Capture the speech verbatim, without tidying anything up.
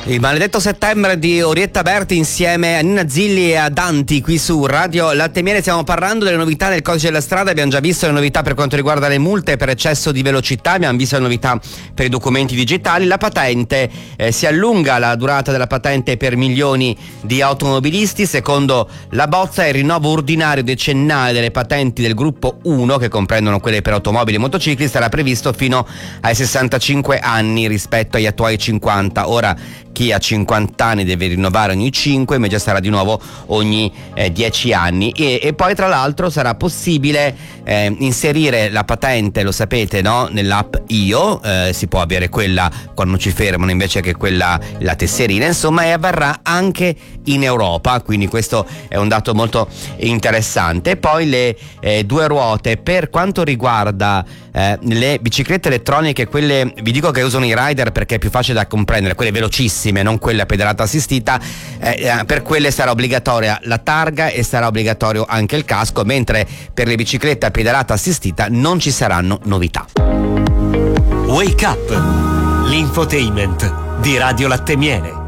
Il maledetto settembre di Orietta Berti insieme a Nina Zilli e a Danti qui su Radio Latte e Miele. Stiamo parlando delle novità del codice della strada. Abbiamo già visto le novità per quanto riguarda le multe per eccesso di velocità, abbiamo visto le novità per i documenti digitali. La patente, eh, si allunga la durata della patente per milioni di automobilisti. Secondo la bozza, il rinnovo ordinario decennale delle patenti del gruppo uno, che comprendono quelle per automobili e motocicli, sarà previsto fino ai sessantacinque anni rispetto agli attuali cinquanta. Ora chi ha cinquanta anni deve rinnovare ogni cinque, invece sarà di nuovo ogni eh, dieci anni. E, e poi tra l'altro sarà possibile eh, inserire la patente, lo sapete, no? Nell'app Io, eh, si può avere quella quando ci fermano invece che quella, la tesserina, insomma, e avverrà anche in Europa, quindi questo è un dato molto interessante. E poi le eh, due ruote, per quanto riguarda eh, le biciclette elettroniche, quelle vi dico che usano i rider perché è più facile da comprendere, quelle velocissime, non quelle a pedalata assistita, eh, per quelle sarà obbligatoria la targa e sarà obbligatorio anche il casco, mentre per le biciclette a pedalata assistita non ci saranno novità. Wake Up, l'infotainment di Radio Latte e Miele.